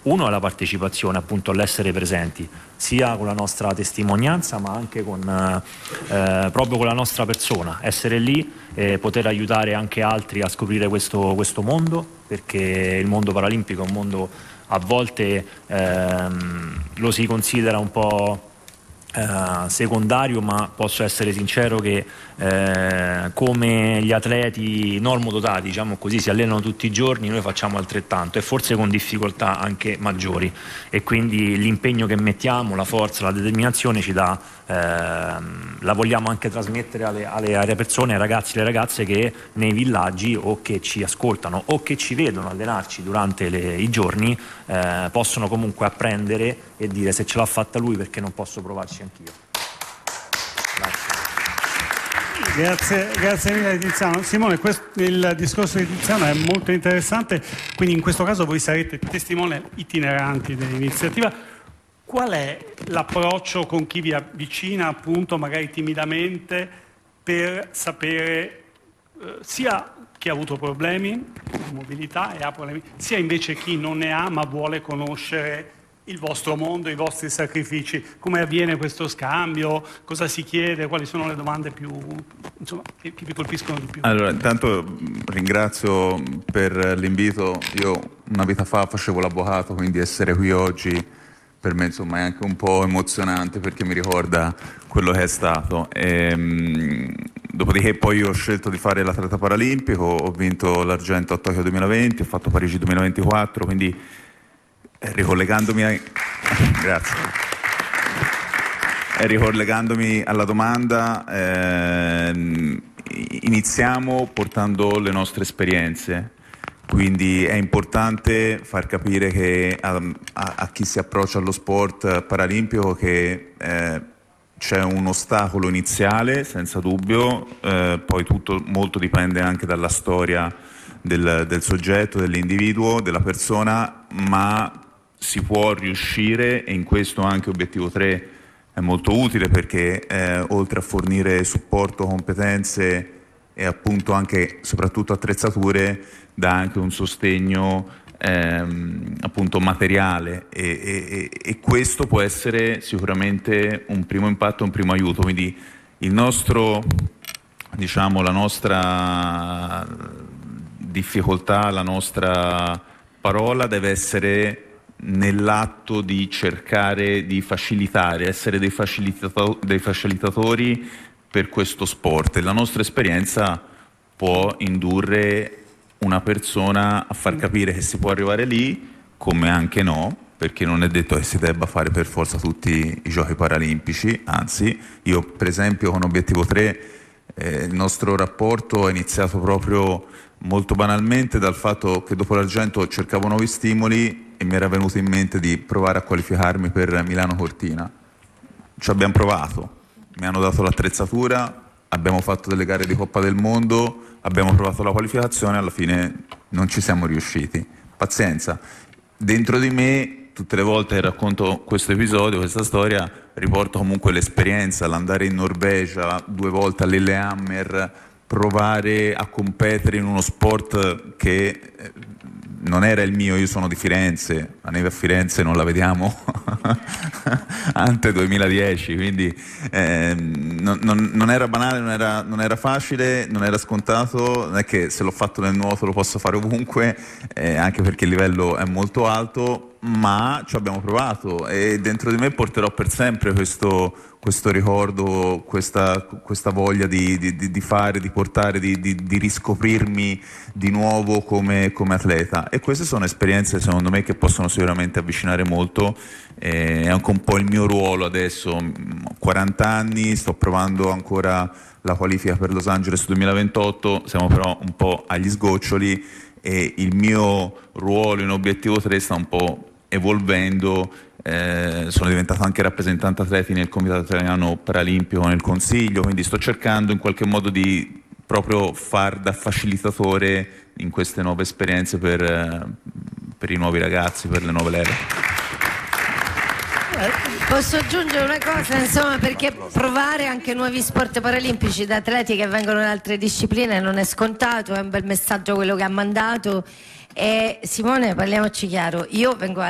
Uno è la partecipazione, appunto, all'essere presenti, sia con la nostra testimonianza, ma anche proprio con la nostra persona, essere lì e poter aiutare anche altri a scoprire questo mondo, perché il mondo paralimpico è un mondo, a volte lo si considera un po' secondario, ma posso essere sincero che come gli atleti normodotati, diciamo così, si allenano tutti i giorni, noi facciamo altrettanto, e forse con difficoltà anche maggiori, e quindi l'impegno che mettiamo, la forza, la determinazione ci dà, la vogliamo anche trasmettere alle persone, ai ragazzi e alle ragazze che nei villaggi, o che ci ascoltano o che ci vedono allenarci durante i giorni, possono comunque apprendere e dire: se ce l'ha fatta lui, perché non posso provarci anch'io. Grazie mille Tiziano. Simone, il discorso di Tiziano è molto interessante, quindi in questo caso voi sarete testimone itineranti dell'iniziativa. Qual è l'approccio con chi vi avvicina, appunto, magari timidamente, per sapere sia chi ha avuto problemi di mobilità e ha problemi, sia invece chi non ne ha ma vuole conoscere il vostro mondo, i vostri sacrifici? Come avviene questo scambio? Cosa si chiede? Quali sono le domande più, insomma, che vi colpiscono di più? Allora, intanto ringrazio per l'invito. Io una vita fa facevo l'avvocato, quindi essere qui oggi per me, insomma, è anche un po' emozionante, perché mi ricorda quello che è stato. Dopodiché poi ho scelto di fare l'atleta paralimpico, ho vinto l'argento a Tokyo 2020, ho fatto Parigi 2024, quindi ricollegandomi alla domanda, iniziamo portando le nostre esperienze, quindi è importante far capire che a chi si approccia allo sport paralimpico che c'è un ostacolo iniziale, senza dubbio, poi tutto molto dipende anche dalla storia del soggetto, dell'individuo, della persona, ma si può riuscire, e in questo anche Obiettivo 3 è molto utile, perché oltre a fornire supporto, competenze e appunto anche soprattutto attrezzature, dà anche un sostegno appunto materiale, e questo può essere sicuramente un primo impatto, un primo aiuto. Quindi il nostro, diciamo, la nostra difficoltà, la nostra parola deve essere nell'atto di cercare di facilitare, essere dei facilitatori per questo sport, e la nostra esperienza può indurre una persona a far capire che si può arrivare lì, come anche no, perché non è detto che si debba fare per forza tutti i giochi paralimpici. Anzi, io per esempio con Obiettivo 3 il nostro rapporto è iniziato proprio molto banalmente dal fatto che dopo l'argento cercavo nuovi stimoli e mi era venuto in mente di provare a qualificarmi per Milano Cortina. Ci abbiamo provato, mi hanno dato l'attrezzatura, abbiamo fatto delle gare di Coppa del Mondo, abbiamo provato la qualificazione, alla fine non ci siamo riusciti. Pazienza. Dentro di me, tutte le volte che racconto questo episodio, questa storia, riporto comunque l'esperienza, l'andare in Norvegia 2 volte all'Illehammer, provare a competere in uno sport che non era il mio. Io sono di Firenze, la neve a Firenze non la vediamo ante 2010, quindi non era banale, non era facile, non era scontato. Non è che se l'ho fatto nel nuoto lo posso fare ovunque, anche perché il livello è molto alto, ma ci abbiamo provato, e dentro di me porterò per sempre questo ricordo, questa voglia di fare, di portare, di riscoprirmi di nuovo come atleta. E queste sono esperienze, secondo me, che possono sicuramente avvicinare molto. È anche un po' il mio ruolo adesso. Ho 40 anni, sto provando ancora la qualifica per Los Angeles 2028, siamo però un po' agli sgoccioli, e il mio ruolo in Obiettivo 3 sta un po' evolvendo. Sono diventato anche rappresentante atleti nel Comitato Italiano Paralimpico, nel Consiglio, quindi sto cercando in qualche modo di proprio far da facilitatore in queste nuove esperienze per i nuovi ragazzi, per le nuove leve. Posso aggiungere una cosa, insomma, perché provare anche nuovi sport paralimpici da atleti che vengono da altre discipline non è scontato, è un bel messaggio quello che ha mandato. E Simone, parliamoci chiaro, io vengo